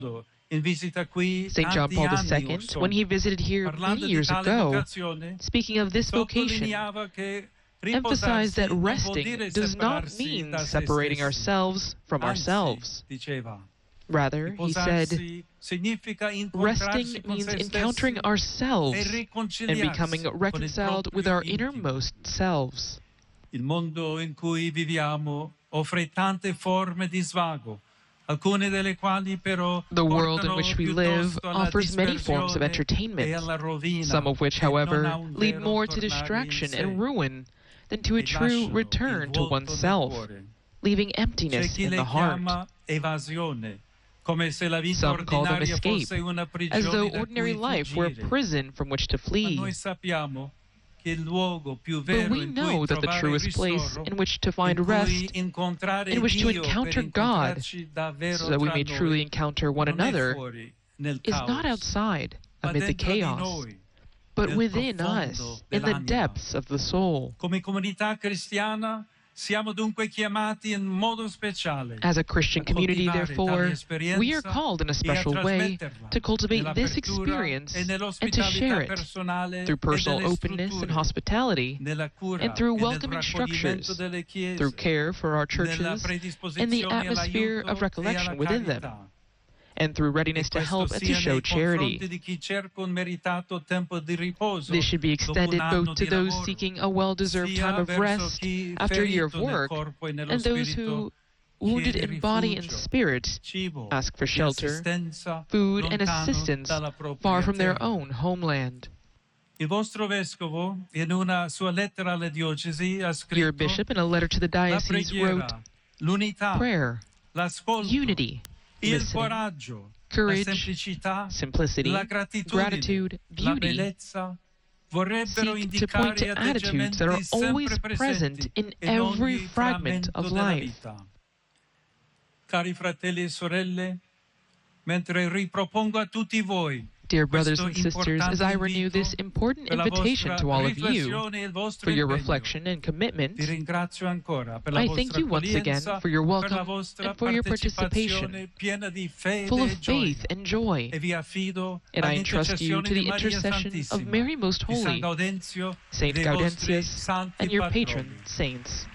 St. John Paul II, when he visited here many years ago, speaking of this vocation, emphasized that resting does not mean separating ourselves from ourselves. Rather, he said, resting means encountering ourselves and becoming reconciled with our innermost selves. Il mondo in cui viviamo offre tante forme di svago. The world in which we live offers many forms of entertainment, some of which, however, lead more to distraction and ruin than to a true return to oneself, leaving emptiness in the heart. Some call them escape, as though ordinary life were a prison from which to flee. But we know that the truest place in which to find rest, in which to encounter God, so that we may truly encounter one another, is not outside, amid the chaos, but within us, in the depths of the soul. As a Christian community, therefore, we are called in a special way to cultivate this experience and to share it through personal openness and hospitality, and through welcoming structures, through care for our churches and the atmosphere of recollection within them, and through readiness to help and to show charity. This should be extended both to those seeking a well-deserved time of rest after a year of work, and those who, wounded in body and spirit, ask for shelter, food, and assistance far from their own homeland. Your bishop, in a letter to the diocese, wrote, prayer, unity, listening, courage, simplicity, gratitude, beauty, seek to point to attitudes that are always present in every fragment of life. Cari fratelli e sorelle, mentre ripropongo a tutti voi Dear brothers and sisters, as I renew this important invitation to all of you for your reflection and commitment, I thank you once again for your welcome and for your participation, full of faith and joy, and I entrust you to the intercession of Mary Most Holy, Saint Gaudentius, and your patron saints.